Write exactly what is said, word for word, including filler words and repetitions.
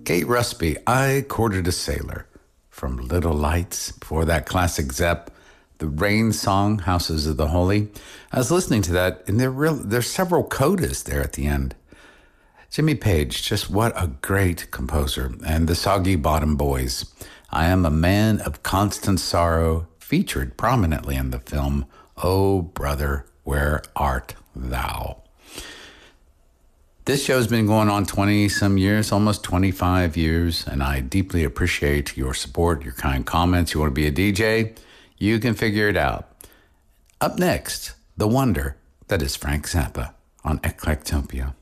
Kate Rusby, I Courted a Sailor. From Little Lights, before that classic Zepp, the Rain song, Houses of the Holy. I was listening to that, and there real, there's several codas there at the end. Jimmy Page, just what a great composer. And the Soggy Bottom Boys. I Am a Man of Constant Sorrow, featured prominently in the film, Oh Brother, Where Art Thou? This show's been going on twenty-some years, almost twenty-five years, and I deeply appreciate your support, your kind comments. You want to be a D J? You can figure it out. Up next, the wonder that is Frank Zappa on Eclectopia.